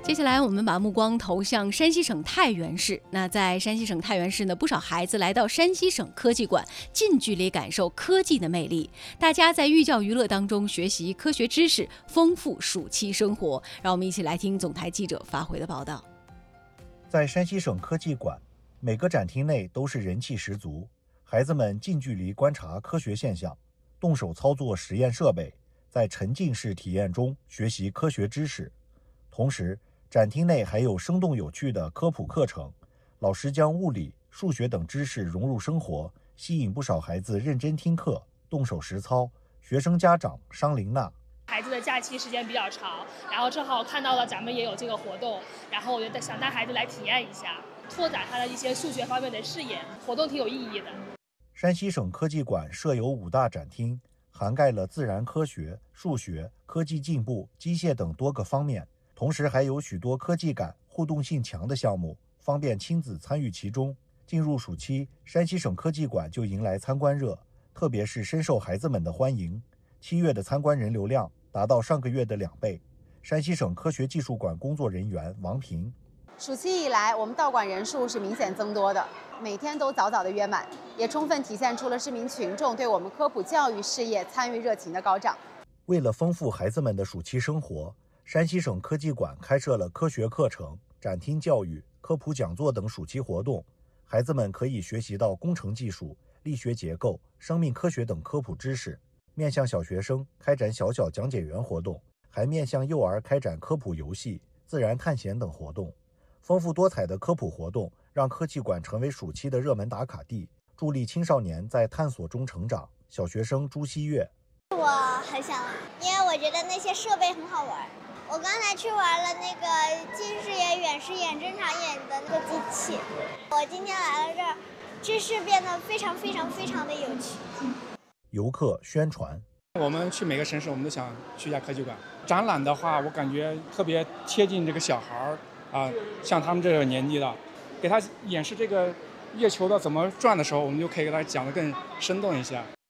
接下来我们把目光投向山西省太原市。那在山西省太原市呢，不少孩子来到山西省科技馆，近距离感受科技的魅力。大家在寓教于乐当中学习科学知识，丰富暑期生活。让我们一起来听总台记者发回的报道。 在山西省科技馆，每个展厅内都是人气十足，孩子们近距离观察科学现象，动手操作实验设备，在沉浸式体验中学习科学知识。同时，展厅内还有生动有趣的科普课程，老师将物理、数学等知识融入生活，吸引不少孩子认真听课、动手实操。学生家长商琳娜： 孩子的假期时间比较长，然后正好看到了咱们也有这个活动，然后我就想带孩子来体验一下，拓展他的一些数学方面的视野，活动挺有意义的。 山西省科技馆设有5大展厅，涵盖了自然科学、数学、科技进步、机械等多个方面，同时还有许多科技感、互动性强的项目，方便亲子参与其中。进入暑期，山西省科技馆就迎来参观热，特别是深受孩子们的欢迎。7月的参观人流量达到上个月的2倍。山西省科学技术馆工作人员王平： 暑期以来，我们到馆人数是明显增多的，每天都早早的约满，也充分体现出了市民群众对我们科普教育事业参与热情的高涨。 为了丰富孩子们的暑期生活，山西省科技馆开设了科学课程、展厅教育、科普讲座等暑期活动，孩子们可以学习到工程技术、力学结构、生命科学等科普知识。面向小学生开展小小讲解员活动，还面向幼儿开展科普游戏、自然探险等活动。丰富多彩的科普活动让科技馆成为暑期的热门打卡地，助力青少年在探索中成长。小学生朱希月： 我很想玩，因为我觉得那些设备很好玩。我刚才去玩了那个近视眼、远视眼、正常眼的那个机器。我今天来了这儿，知识变得非常的有趣。 游客宣传： 我们去每个城市，我们都想去一下科技馆。展览的话，我感觉特别贴近这个小孩啊，像他们这个年纪的，给他演示这个月球的怎么转的时候，我们就可以给他讲得更生动一些。